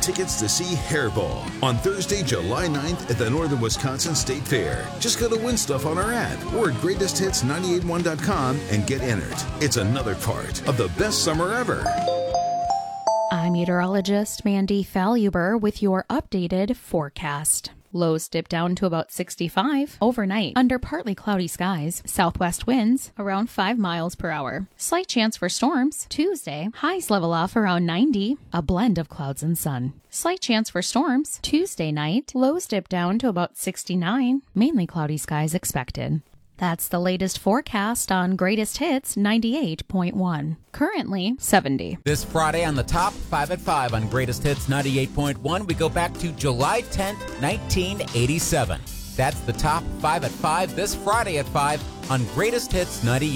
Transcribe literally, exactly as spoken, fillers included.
tickets to see Hairball on Thursday, July ninth at the Northern Wisconsin State Fair. Just go to Win Stuff on our app or at greatest hits nine eight one dot com and get entered. It's another part of the best summer ever. I'm meteorologist Mandy Faluber with your updated forecast. Lows dip down to about sixty-five overnight under partly cloudy skies. Southwest winds around five miles per hour. Slight chance for storms Tuesday. Highs level off around ninety, a blend of clouds and sun. Slight chance for storms Tuesday night. Lows dip down to about sixty-nine, mainly cloudy skies expected. That's the latest forecast on Greatest Hits ninety-eight point one. Currently seventy. This Friday on the top five at five on Greatest Hits ninety-eight point one, we go back to July tenth, nineteen eighty-seven. That's the top five at five this Friday at five on Greatest Hits ninety-eight.